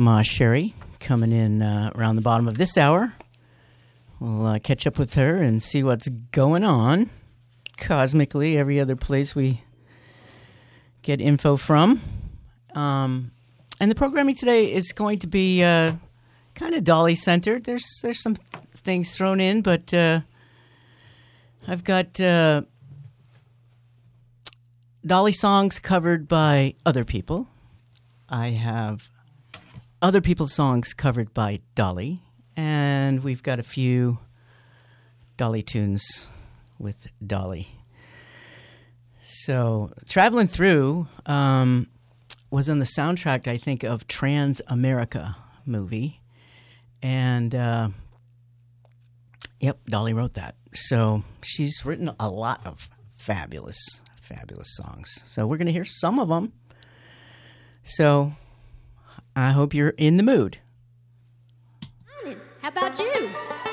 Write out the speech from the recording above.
Ma Sherry coming in around the bottom of this hour. We'll catch up with her and see what's going on cosmically, every other place we get info from. And the programming today is going to be kind of Dolly-centered. There's some things thrown in, but I've got Dolly songs covered by other people. I have other people's songs covered by Dolly. And we've got a few Dolly tunes with Dolly. So, Traveling Through was on the soundtrack, I think, of Trans-America movie. And, yep, Dolly wrote that. So, she's written a lot of fabulous songs. So, we're going to hear some of them. So, I hope you're in the mood. How about you?